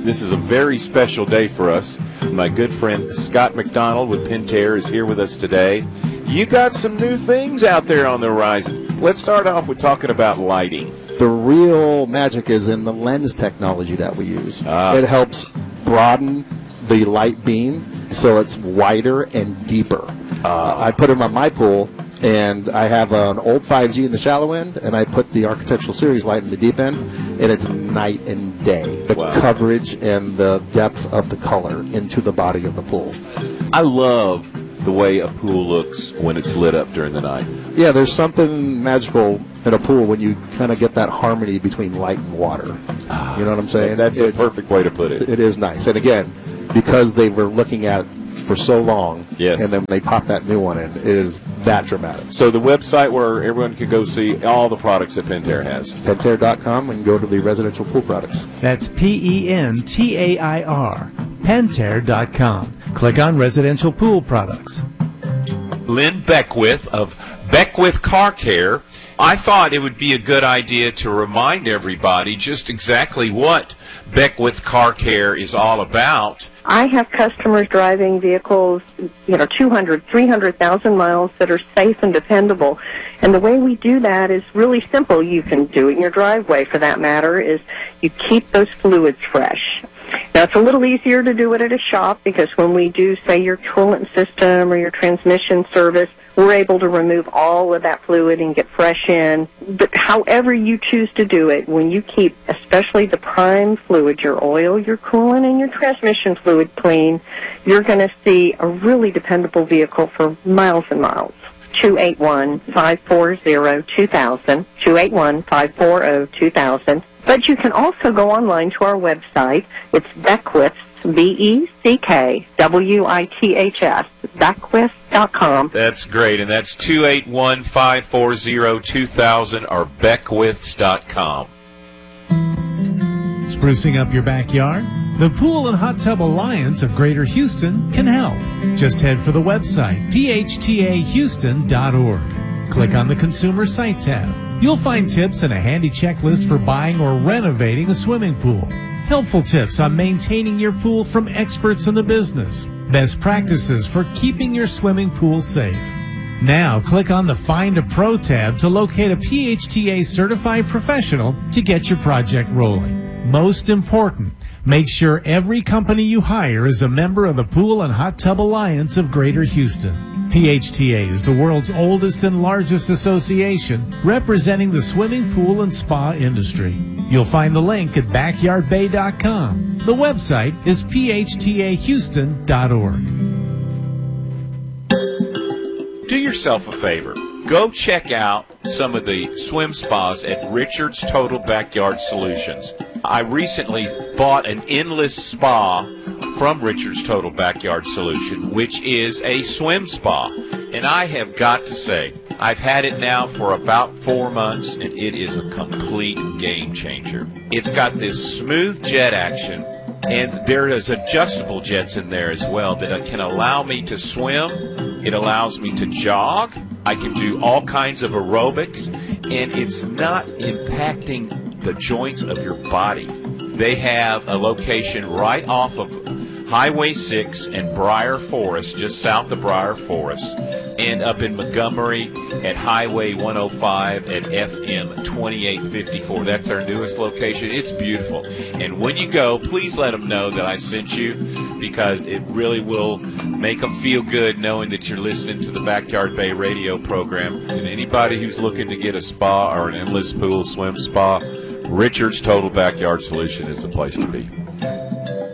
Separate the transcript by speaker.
Speaker 1: This is a very special day for us. My good friend Scott McDonald with Pentair is here with us today. You got some new things out there on the horizon. Let's start off with talking about lighting.
Speaker 2: The real magic is in the lens technology that we use. It helps broaden the light beam so it's wider and deeper. I put them on my pool, and I have an old 5G in the shallow end, and I put the Architectural Series light in the deep end, and it's night and day. The coverage and the depth of the color into the body of the pool.
Speaker 1: I love the way a pool looks when it's lit up during the night.
Speaker 2: Yeah, there's something magical in a pool when you kind of get that harmony between light and water. You know what I'm saying?
Speaker 1: That's a perfect way to put it.
Speaker 2: It is nice. And again, because they were looking at for so long,
Speaker 1: yes,
Speaker 2: and then they pop that new one in, it is that dramatic.
Speaker 1: So the website where everyone can go see all the products that Pentair has.
Speaker 2: Pentair.com, and go to the residential pool products.
Speaker 3: That's Pentair, Pentair.com. Click on residential pool products.
Speaker 4: Lynn Beckwith of Beckwith Car Care. I thought it would be a good idea to remind everybody just exactly what Beckwith Car Care is all about.
Speaker 5: I have customers driving vehicles, 200, 300,000 miles that are safe and dependable. And the way we do that is really simple. You can do it in your driveway, for that matter, is you keep those fluids fresh. Now, it's a little easier to do it at a shop because when we do, say, your coolant system or your transmission service, we're able to remove all of that fluid and get fresh in. But however you choose to do it, when you keep especially the prime fluid, your oil, your coolant, and your transmission fluid clean, you're going to see a really dependable vehicle for miles and miles. 281-540-2000, 281-540-2000. But you can also go online to our website. It's Beckwith's, BECKWITHS, Beckwith.com.
Speaker 4: That's great, and that's 281-540-2000 or Beckwiths.com.
Speaker 3: Sprucing up your backyard? The Pool and Hot Tub Alliance of Greater Houston can help. Just head for the website, phtahouston.org. Click on the Consumer Site tab. You'll find tips and a handy checklist for buying or renovating a swimming pool. Helpful tips on maintaining your pool from experts in the business. Best practices for keeping your swimming pool safe. Now, click on the Find a Pro tab to locate a PHTA certified professional to get your project rolling. Most important, make sure every company you hire is a member of the Pool and Hot Tub Alliance of Greater Houston. PHTA is the world's oldest and largest association representing the swimming pool and spa industry. You'll find the link at backyardbay.com. The website is phtahouston.org.
Speaker 4: Do yourself a favor. Go check out some of the swim spas at Richard's Total Backyard Solutions. I recently bought an endless spa from Richard's Total Backyard Solution, which is a swim spa. And I have got to say, I've had it now for about 4 months, and it is a complete game changer. It's got this smooth jet action, and there is adjustable jets in there as well that can allow me to swim. It allows me to jog. I can do all kinds of aerobics, and it's not impacting the joints of your body. They have a location right off of Highway 6 and Briar Forest, just south of Briar Forest, and up in Montgomery at Highway 105 at FM 2854. That's our newest location. It's beautiful. And when you go, please let them know that I sent you, because it really will make them feel good knowing that you're listening to the Backyard Bay radio program. And anybody who's looking to get a spa or an endless pool swim spa, Richard's Total Backyard Solution is the place to be.